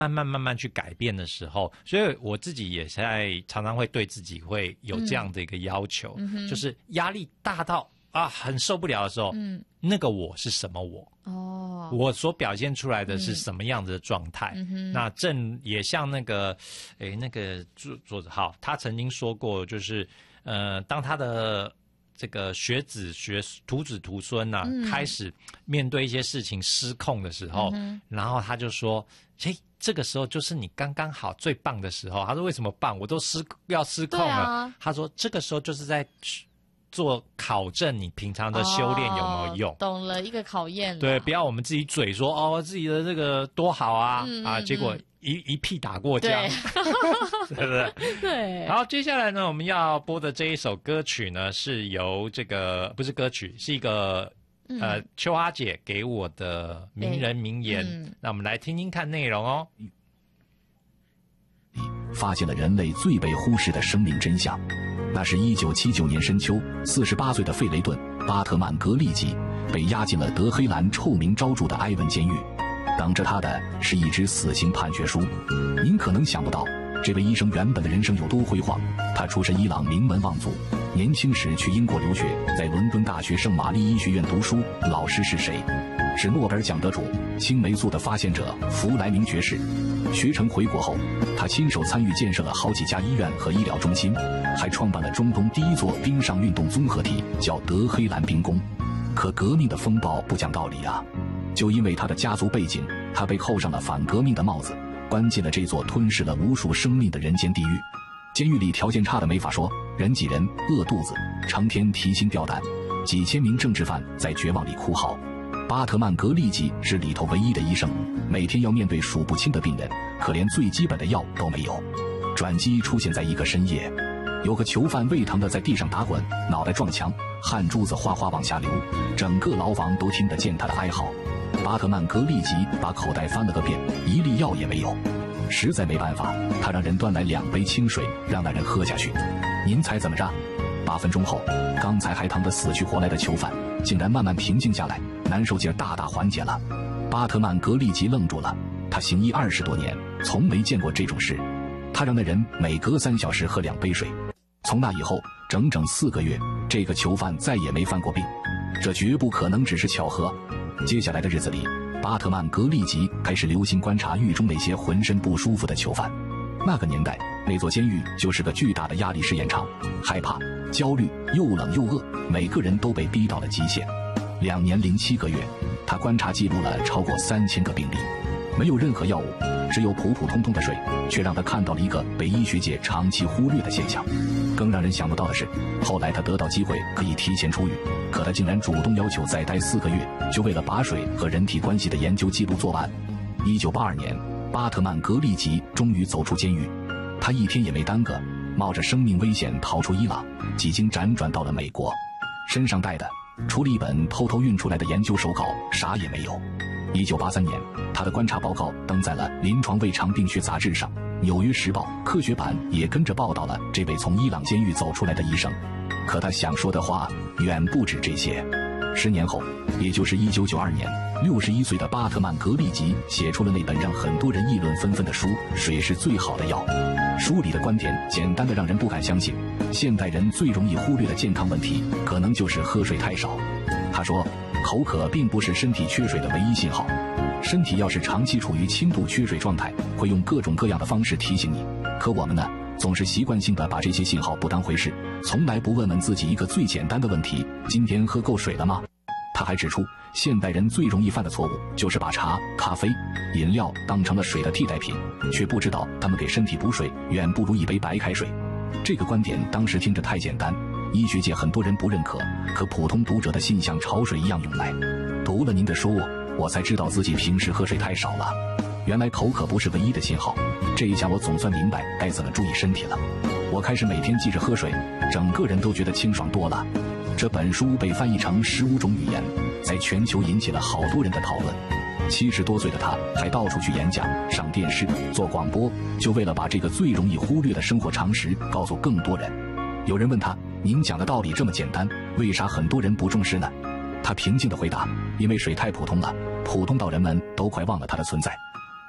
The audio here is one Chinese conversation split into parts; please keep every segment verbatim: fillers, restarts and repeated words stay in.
慢慢慢慢去改变的时候，所以我自己也在常常会对自己会有这样的一个要求，嗯、就是压力大到啊很受不了的时候，嗯，那个我是什么我？哦，我所表现出来的是什么样子的状态？嗯、那正也像那个，诶，那个作作者好，他曾经说过，就是呃，当他的这个学子学徒子徒孙呐、啊嗯，开始面对一些事情失控的时候，嗯、然后他就说，嘿。这个时候就是你刚刚好最棒的时候。他说为什么棒？我都失要失控了、啊。他说这个时候就是在做考证你平常的修炼有没有用。 哦、懂了，一个考验了。 对，不要我们自己嘴说哦自己的这个多好啊、嗯、啊，结果一一屁打过江，对不对？ 对。 好，接下来呢，我们要播的这一首歌曲呢，是由这个不是歌曲，是一个。呃，秋花姐给我的名人名言，嗯、那我们来听听看内容哦。 发现了人类最被忽视的生命真相，那是一九七九年深秋，四十八岁的费雷顿·巴特曼格利吉被押进了德黑兰臭名昭著的埃文监狱，等着他的是一纸死刑判决书。您可能想不到，这位医生原本的人生有多辉煌。他出身伊朗名门望族，年轻时去英国留学，在伦敦大学圣玛丽医学院读书，老师是谁？是诺贝尔奖得主、青霉素的发现者弗莱明爵士。学成回国后，他亲手参与建设了好几家医院和医疗中心，还创办了中东第一座冰上运动综合体，叫德黑兰冰宫。可革命的风暴不讲道理啊！就因为他的家族背景，他被扣上了反革命的帽子，关进了这座吞噬了无数生命的人间地狱。监狱里条件差的没法说，人挤人，饿肚子，成天提心吊胆，几千名政治犯在绝望里哭嚎。巴特曼格利吉是里头唯一的医生，每天要面对数不清的病人，可连最基本的药都没有。转机出现在一个深夜，有个囚犯胃疼的在地上打滚，脑袋撞墙，汗珠子哗哗往下流，整个牢房都听得见他的哀嚎。巴特曼格利吉把口袋翻了个遍，一粒药也没有。实在没办法，他让人端来两杯清水，让那人喝下去。您猜怎么着？八分钟后，刚才还疼得死去活来的囚犯竟然慢慢平静下来，难受劲儿大大缓解了。巴特曼格利吉愣住了，他行医二十多年，从没见过这种事。他让那人每隔三小时喝两杯水。从那以后，整整四个月，这个囚犯再也没犯过病。这绝不可能只是巧合。接下来的日子里，巴特曼格利吉开始留心观察狱中那些浑身不舒服的囚犯。那个年代，那座监狱就是个巨大的压力试验场，害怕、焦虑、又冷又饿，每个人都被逼到了极限。两年零七个月，他观察记录了超过三千个病例，没有任何药物，只有普普通通的水，却让他看到了一个被医学界长期忽略的现象。更让人想不到的是，后来他得到机会可以提前出狱，可他竟然主动要求再待四个月，就为了把水和人体关系的研究记录做完。一九八二年，巴特曼格利吉终于走出监狱，他一天也没耽搁，冒着生命危险逃出伊朗，几经辗转到了美国，身上带的除了一本偷偷运出来的研究手稿，啥也没有。一九八三年，他的观察报告登在了《临床胃肠病学杂志》上，《纽约时报》科学版也跟着报道了这位从伊朗监狱走出来的医生。可他想说的话远不止这些。十年后，也就是一九九二年，六十一岁的巴特曼格利吉写出了那本让很多人议论纷纷的书《水是最好的药》。书里的观点简单的让人不敢相信，现代人最容易忽略的健康问题，可能就是喝水太少。他说，口渴并不是身体缺水的唯一信号，身体要是长期处于轻度缺水状态，会用各种各样的方式提醒你。可我们呢，总是习惯性的把这些信号不当回事，从来不问问自己一个最简单的问题：今天喝够水了吗？他还指出，现代人最容易犯的错误就是把茶、咖啡、饮料当成了水的替代品，却不知道他们给身体补水远不如一杯白开水。这个观点当时听着太简单，医学界很多人不认可，可普通读者的心像潮水一样涌来。读了您的书，我才知道自己平时喝水太少了，原来口渴不是唯一的信号，这一下我总算明白该怎么注意身体了。我开始每天记着喝水，整个人都觉得清爽多了。这本书被翻译成十五种语言，在全球引起了好多人的讨论。七十多岁的他还到处去演讲、上电视、做广播，就为了把这个最容易忽略的生活常识告诉更多人。有人问他，您讲的道理这么简单，为啥很多人不重视呢？他平静地回答，因为水太普通了，普通到人们都快忘了它的存在。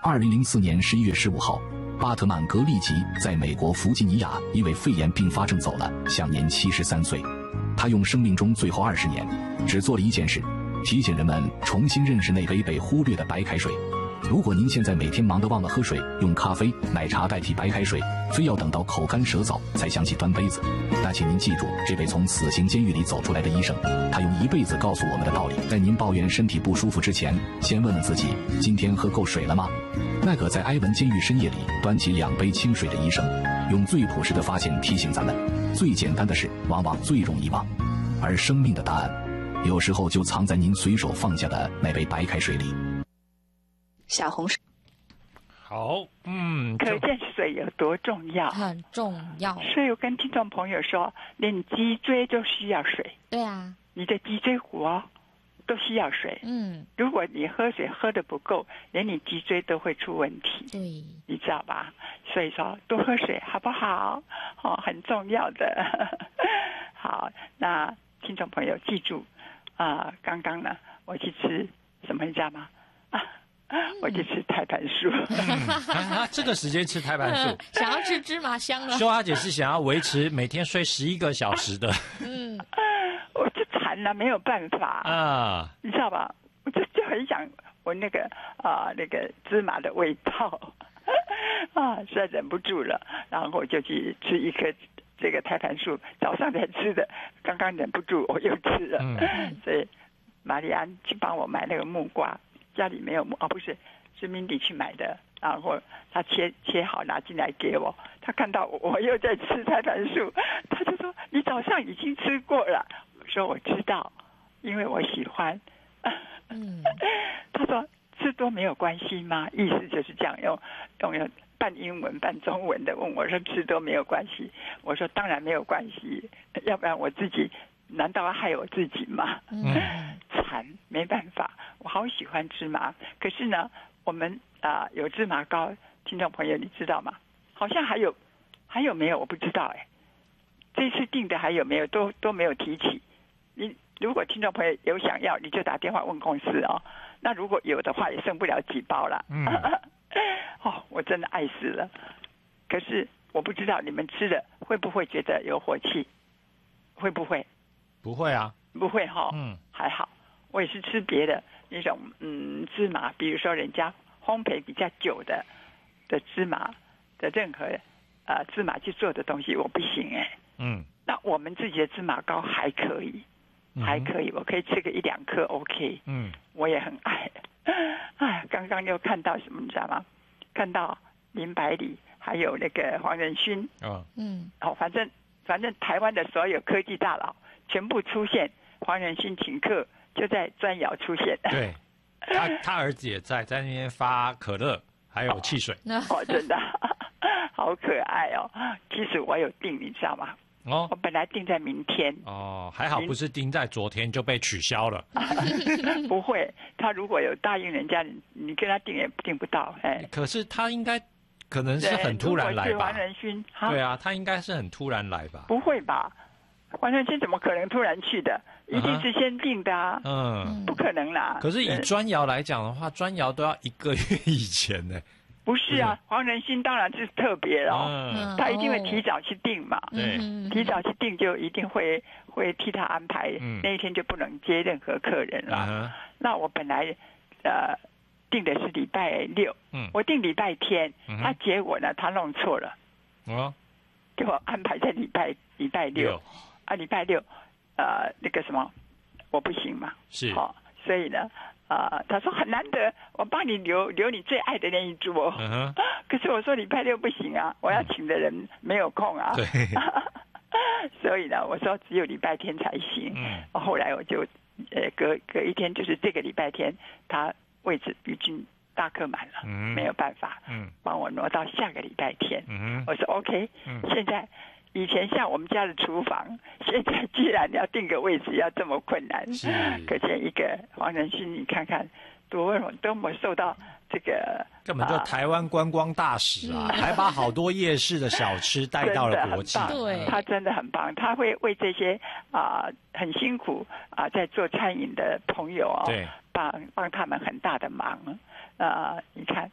二零零四年十一月十五号，巴特曼·格利吉在美国弗吉尼亚因为肺炎并发症走了，享年七十三岁。他用生命中最后二十年，只做了一件事，提醒人们重新认识那杯被忽略的白开水。如果您现在每天忙得忘了喝水，用咖啡、奶茶代替白开水，非要等到口干舌燥才想起端杯子，那请您记住，这位从死刑监狱里走出来的医生，他用一辈子告诉我们的道理。在您抱怨身体不舒服之前，先问问自己，今天喝够水了吗？那个在埃文监狱深夜里端起两杯清水的医生，用最朴实的发现提醒咱们，最简单的事往往最容易忘，而生命的答案有时候就藏在您随手放下的那杯白开水里。 小红书好，嗯， 可见水有多重要， 很重要。 所以我跟听众朋友说，连脊椎都需要水。 对啊， 你的脊椎骨哦都需要水。 嗯， 如果你喝水喝得不够，连你脊椎都会出问题。 对， 你知道吧？所以说多喝水好不好？哦，很重要的。好，那听众朋友记住啊、呃，刚刚呢我去吃什么你知道吗？啊我去吃胎盘素、 嗯啊，这个时间吃胎盘素， 想要吃芝麻香了。 秀阿姐是想要维持每天睡十一个小时的。嗯， 我就馋了，没有办法啊，你知道吧？我就就很想闻那个啊、呃、那个芝麻的味道啊，实在忍不住了，然后我就去吃一颗这个胎盘素，早上才吃的，刚刚忍不住我又吃了，嗯、所以玛丽安去帮我买那个木瓜。家里没有木哦，不是，是 Mindy 去买的，然后他切切好拿进来给我。他看到我我又在吃胎盘素，他就说：“你早上已经吃过了。”我说：“我知道，因为我喜欢。”嗯，他说：“吃多没有关系吗？”意思就是这样，用用用半英文半中文的问我说：“吃多没有关系？”我说：“当然没有关系，要不然我自己。”难道要害我自己吗？嗯，馋没办法，我好喜欢芝麻。可是呢，我们啊、呃、有芝麻糕，听众朋友你知道吗？好像还有，还有没有？我不知道哎。这次订的还有没有？都都没有提起。你如果听众朋友有想要，你就打电话问公司哦。那如果有的话，也剩不了几包了。嗯，哦，我真的爱死了。可是我不知道你们吃了会不会觉得有火气？会不会？ 不会啊， 不会哈、哦，嗯，还好。我也是吃别的那种嗯芝麻，比如说人家烘焙比较久的的芝麻的任何呃芝麻去做的东西，我不行哎。嗯，那我们自己的芝麻糕还可以，嗯、还可以，我可以吃个一两颗 OK。嗯，我也很爱。哎，刚刚又看到什么你知道吗？看到林百里还有那个黄仁勋。哦，嗯，哦，反正反正台湾的所有科技大佬。全部出现，黄仁勋请客就在砖窑出现。 对，他他儿子也在在那边发可乐，还有汽水。 哦，哦真的，好可爱哦！其实我有订，你知道吗？哦，我本来订在明天。 哦，还好不是订在昨天就被取消了。 不会，他如果有答应人家，你跟他订也订不到。哎， 可是他应该可能是很突然来吧？ 黄仁勋， 对啊，他应该是很突然来吧？ 不会吧？黄仁勋怎么可能突然去的？一定是先定的啊！嗯，不可能啦。 可是以砖窑来讲的话，砖窑都要一个月以前呢。 不是啊，黄仁勋当然是特别了、哦嗯，他一定会提早去定嘛。对、嗯，提早去定就一定会会替他安排、嗯，那一天就不能接任何客人了。嗯、那我本来呃定的是礼拜六，嗯，我定礼拜天，嗯、他结果呢他弄错了，哦，给我安排在礼拜礼拜六。啊，礼拜六，呃，那个什么，我不行嘛， 是， 哦，所以呢，呃，他说很难得，我帮你留留你最爱的那一桌，嗯、可是我说礼拜六不行啊，我要请的人没有空啊，对，所以呢，我说只有礼拜天才行，嗯，后来我就，呃，隔隔一天就是这个礼拜天，他位置已经大客满了，嗯，没有办法，嗯，帮我挪到下个礼拜天，嗯，我说 OK，嗯，现在。以前像我们家的厨房，现在既然要定个位置要这么困难，可见一个黄仁勋，你看看多多么受到这个根本就台湾观光大使啊，嗯、还把好多夜市的小吃带到了国际。 对，他真的很棒，他会为这些啊、呃、很辛苦啊、呃、在做餐饮的朋友哦，对，帮帮他们很大的忙。呃，你看。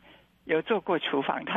有做过厨房，他